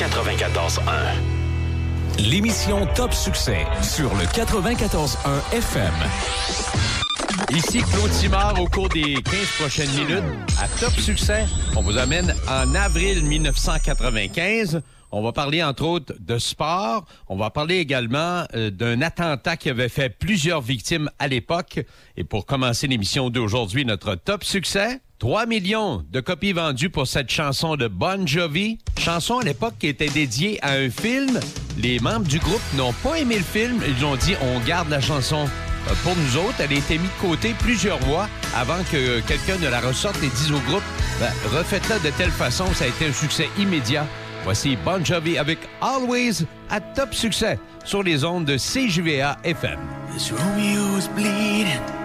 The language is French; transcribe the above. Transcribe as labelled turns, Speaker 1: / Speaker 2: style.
Speaker 1: 94.1.
Speaker 2: L'émission Top Succès sur le 94.1 FM.
Speaker 3: Ici Claude Simard au cours des 15 prochaines minutes à Top Succès. On vous amène en avril 1995. On va parler, entre autres, de sport. On va parler également d'un attentat qui avait fait plusieurs victimes à l'époque. Et pour commencer l'émission d'aujourd'hui, notre Top Succès, 3 millions de copies vendues pour cette chanson de Bon Jovi. Chanson à l'époque qui était dédiée à un film. Les membres du groupe n'ont pas aimé le film. Ils ont dit, on garde la chanson pour nous autres. Elle a été mise de côté plusieurs mois avant que quelqu'un ne la ressorte et dise au groupe, refaites-la de telle façon. Ça a été un succès immédiat. Voici Bon Jovi avec Always à Top Succès sur les ondes de CJVA FM.
Speaker 4: This Romeo's bleeding.